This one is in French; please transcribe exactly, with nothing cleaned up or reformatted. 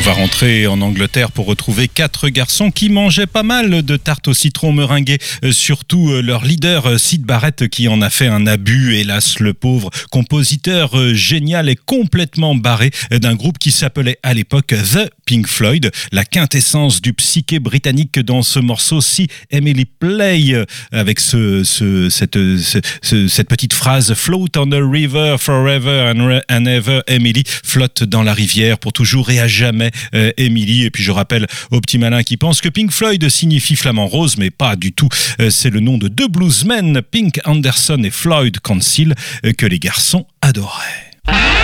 va rentrer en Angleterre pour retrouver quatre garçons qui mangeaient pas mal de tartes au citron meringuées, surtout leur leader Syd Barrett qui en a fait un abus. Hélas, le pauvre compositeur génial et complètement barré d'un groupe qui s'appelait à l'époque The Pink Floyd, la quintessence du psyché britannique dans ce morceau Si Emily Play, avec ce, ce, cette, ce, cette petite phrase Float on the river forever and, and ever Emily, flotte dans la rivière pour toujours et à jamais euh, Emily. Et puis je rappelle aux petits malins qui pensent que Pink Floyd signifie flamant rose, mais pas du tout. Euh, c'est le nom de deux bluesmen, Pink Anderson et Floyd Council, euh, que les garçons adoraient.